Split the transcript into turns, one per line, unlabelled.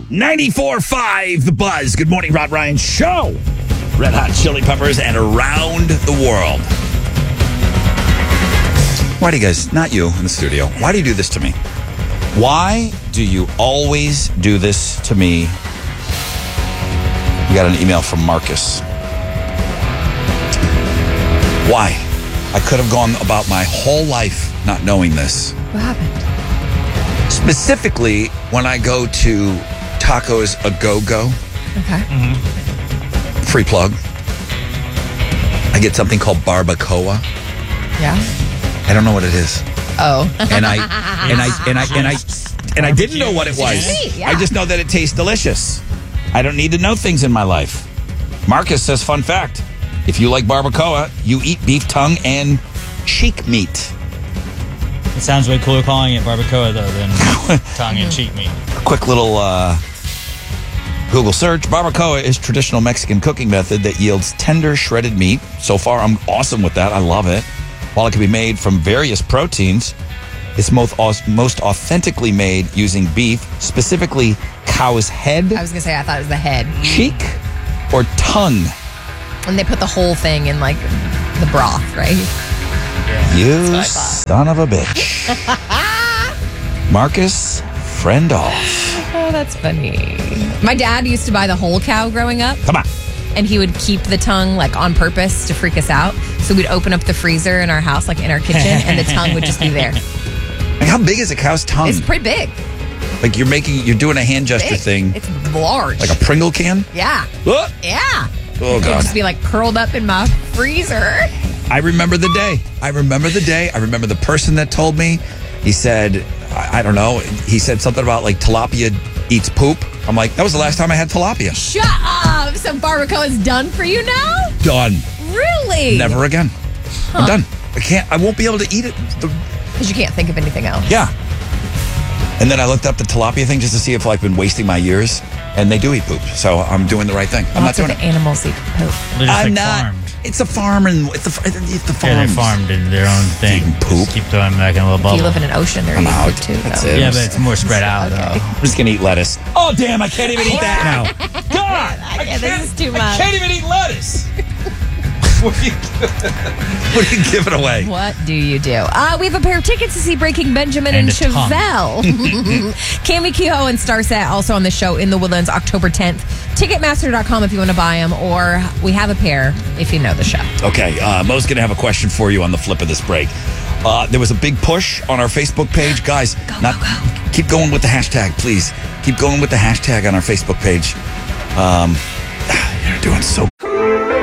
94.5 The Buzz. Good morning, Rod Ryan Show. Red Hot Chili Peppers and Around the World. Why do you guys, not you in the studio, why do you do this to me? Why do you always do this to me? We got an email from Marcus. Why? I could have gone about my whole life not knowing this.
What happened?
Specifically, when I go to Tacos A Go-Go.
Okay.
Mm-hmm. Free plug. I get something called barbacoa.
Yeah.
I don't know what it is.
Oh.
And I didn't know what it was.
Sweet, yeah.
I just know that it tastes delicious. I don't need to know things in my life. Marcus says, fun fact, if you like barbacoa, you eat beef tongue and cheek meat.
It sounds way cooler calling it barbacoa, though, than tongue and cheek meat.
A quick little Google search. Barbacoa is traditional Mexican cooking method that yields tender shredded meat. So far, I'm awesome with that. I love it. While it can be made from various proteins, it's most authentically made using beef, specifically cow's head.
I was going to say, I thought it was the head.
Cheek or tongue.
And they put the whole thing in, like, the broth, right?
Yeah.
You son of a bitch. Marcus, friend off.
Oh, that's funny. My dad used to buy the whole cow growing up.
Come on.
And he would keep the tongue, like, on purpose to freak us out. So we'd open up the freezer in our house, like, in our kitchen, and the tongue would just be there.
Like, how big is a cow's tongue?
It's pretty big.
Like you're doing a hand gesture thing.
It's large.
Like a Pringle can?
Yeah.
Oh,
Yeah.
oh
It would
God.
just be, like, curled up in my freezer.
I remember the day. I remember the person that told me. He said, I don't know. He said something about, like, tilapia eats poop. I'm like, that was the last time I had tilapia.
Shut up. So barbacoa is done for you now?
Done.
Really?
Never again. I'm done. I won't be able to eat it.
Because you can't think of anything else.
Yeah. And then I looked up the tilapia thing just to see if I've been wasting my years. And they do eat poop. So I'm doing the right thing. I'm not
Lots of
doing it.
animals eat poop.
They're just
I'm
like
not.
farmed.
It's a farm and it's the farm.
Yeah, they farmed in their own thing.
Eating poop.
Just keep throwing them back in a little
If
bubble.
you live in an ocean, they're
I'm
eating
out.
poop too.
That's
though.
it.
Yeah, but it's more spread out,
Okay.
though.
I'm just going to eat lettuce. Oh, damn. I can't even eat that now. God.
This is too
I
much.
can't even eat lettuce. What are you giving away?
What do you do? We have a pair of tickets to see Breaking Benjamin and
And a tongue.
Chevelle. Cami Kehoe and Starset also on the show in the Woodlands October 10th. Ticketmaster.com if you want to buy them, or we have a pair if you know the show.
Okay, Mo's going to have a question for you on the flip of this break. There was a big push on our Facebook page. Guys,
Go.
keep going with the hashtag, please. Keep going with the hashtag on our Facebook page. You're doing so